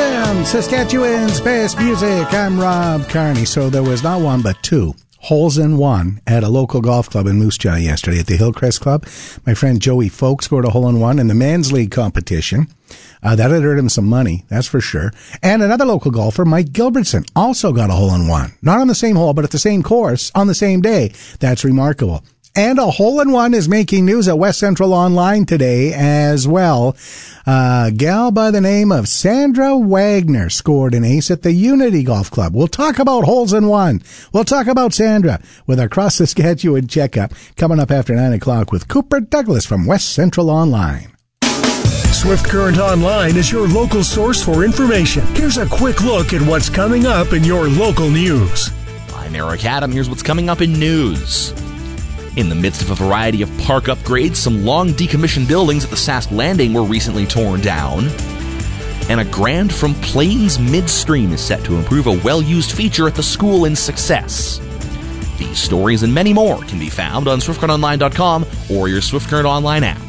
FM, Saskatchewan's best music. I'm Rob Carney. So there was not one, but two holes in one at a local golf club in Moose Jaw yesterday at the Hillcrest Club. My friend Joey Folk scored a hole in one in the men's league competition. That had earned him some money, that's for sure. And another local golfer, Mike Gilbertson, also got a hole in one. Not on the same hole, but at the same course on the same day. That's remarkable. And a hole-in-one is making news at West Central Online today as well. A gal by the name of Sandra Wagner scored an ace at the Unity Golf Club. We'll talk about holes-in-one. We'll talk about Sandra with our Cross Saskatchewan checkup coming up after 9 o'clock with Cooper Douglas from West Central Online. Swift Current Online is your local source for information. Here's a quick look at what's coming up in your local news. I'm Eric Adam. Here's what's coming up in news. In the midst of a variety of park upgrades, some long decommissioned buildings at the Sask Landing were recently torn down. And a grant from Plains Midstream is set to improve a well-used feature at the school in Success. These stories and many more can be found on SwiftCurrentOnline.com or your Swift Current Online app.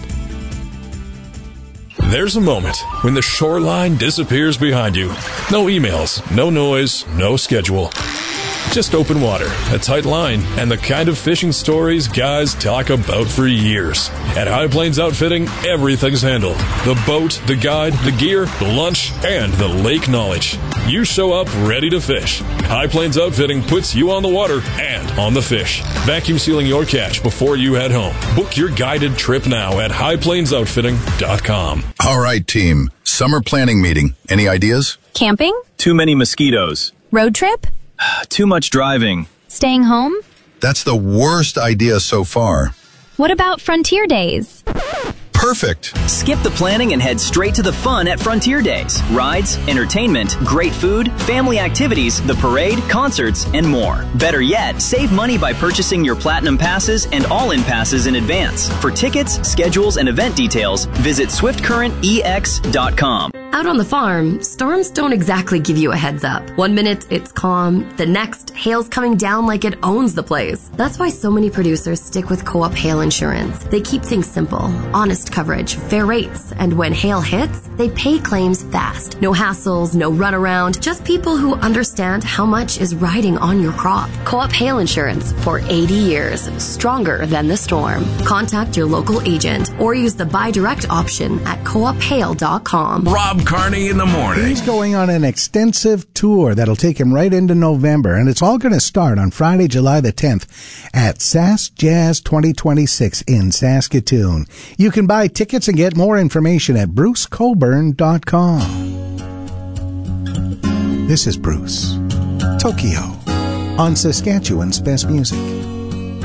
There's a moment when the shoreline disappears behind you. No emails, no noise, no schedule. Just open water, a tight line, and the kind of fishing stories guys talk about for years. At High Plains Outfitting, everything's handled. The boat, the guide, the gear, the lunch, and the lake knowledge. You show up ready to fish. High Plains Outfitting puts you on the water and on the fish. Vacuum sealing your catch before you head home. Book your guided trip now at highplainsoutfitting.com. All right, team. Summer planning meeting. Any ideas? Camping? Too many mosquitoes. Road trip? Too much driving. Staying home? That's the worst idea so far. What about Frontier Days? Perfect. Skip the planning and head straight to the fun at Frontier Days. Rides, entertainment, great food, family activities, the parade, concerts, and more. Better yet, save money by purchasing your Platinum Passes and All-In Passes in advance. For tickets, schedules, and event details, visit SwiftCurrentEX.com. Out on the farm, storms don't exactly give you a heads up. 1 minute, it's calm. The next, hail's coming down like it owns the place. That's why so many producers stick with Co-op Hail Insurance. They keep things simple, honest coverage, fair rates, and when hail hits, they pay claims fast. No hassles, no runaround, just people who understand how much is riding on your crop. Co-op Hail Insurance for 80 years, stronger than the storm. Contact your local agent or use the buy direct option at coophail.com. Rob Carney in the morning. He's going on an extensive tour that'll take him right into November, and it's all going to start on Friday, July the 10th at Sask Jazz 2026 in Saskatoon. You can buy tickets and get more information at brucecoburn.com. This is Bruce, Tokyo, on Saskatchewan's best music.